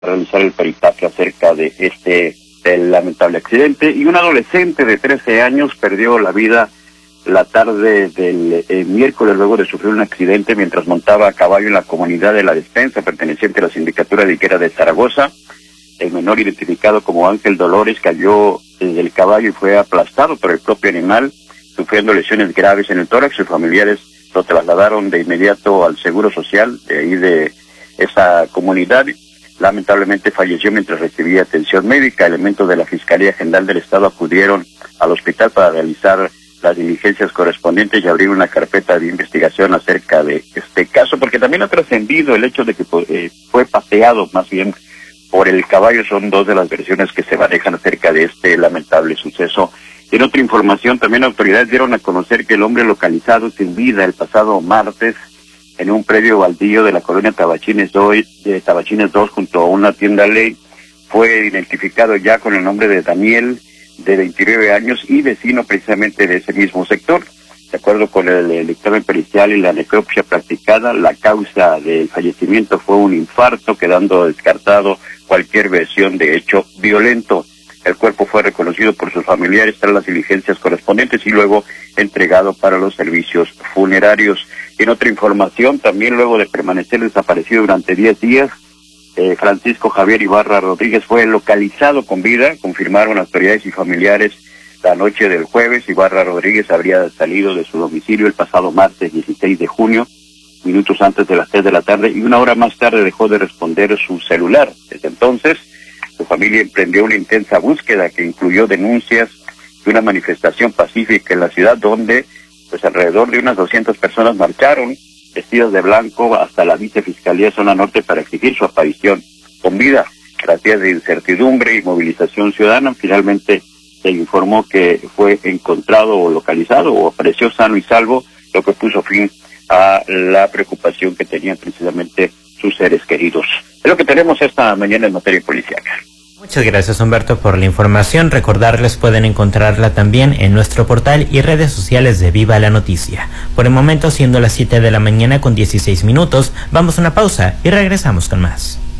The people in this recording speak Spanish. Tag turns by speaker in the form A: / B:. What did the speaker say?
A: realizar el peritaje acerca de del lamentable accidente. Y un adolescente de 13 años perdió la vida la tarde del miércoles luego de sufrir un accidente mientras montaba a caballo en la comunidad de La Despensa, perteneciente a la sindicatura de Higuera de Zaragoza. El menor, identificado como Ángel Dolores, cayó desde el caballo y fue aplastado por el propio animal, sufriendo lesiones graves en el tórax. Sus familiares lo trasladaron de inmediato al Seguro Social de ahí de esa comunidad. Lamentablemente falleció mientras recibía atención médica. Elementos de la Fiscalía General del Estado acudieron al hospital para realizar las diligencias correspondientes y abrir una carpeta de investigación acerca de este caso, porque también ha trascendido el hecho de que fue pateado más bien por el caballo. Son dos de las versiones que se manejan acerca de este lamentable suceso. En otra información, también autoridades dieron a conocer que el hombre localizado sin vida el pasado martes en un predio baldío de la colonia Tabachines 2 junto a una tienda Ley fue identificado ya con el nombre de Daniel, de 29 años y vecino precisamente de ese mismo sector. De acuerdo con el dictamen pericial y la necropsia practicada, la causa del fallecimiento fue un infarto, quedando descartado cualquier versión de hecho violento. El cuerpo fue reconocido por sus familiares tras las diligencias correspondientes y luego entregado para los servicios funerarios. En otra información, también luego de permanecer desaparecido durante 10 días, Francisco Javier Ibarra Rodríguez fue localizado con vida. Confirmaron autoridades y familiares la noche del jueves. Ibarra Rodríguez habría salido de su domicilio el pasado martes 16 de junio, minutos antes de las 3 de la tarde, y una hora más tarde dejó de responder su celular. Desde entonces, su familia emprendió una intensa búsqueda que incluyó denuncias de una manifestación pacífica en la ciudad donde pues alrededor de unas 200 personas marcharon vestidas de blanco hasta la Vicefiscalía Zona Norte para exigir su aparición con vida. Tras días de incertidumbre y movilización ciudadana, finalmente se informó que fue encontrado o localizado o apareció sano y salvo, lo que puso fin a la preocupación que tenían precisamente sus seres queridos. Es lo que tenemos esta mañana en materia policial.
B: Muchas gracias, Humberto, por la información. Recordarles, pueden encontrarla también en nuestro portal y redes sociales de Viva la Noticia. Por el momento, siendo las 7 de la mañana con 16 minutos, vamos a una pausa y regresamos con más.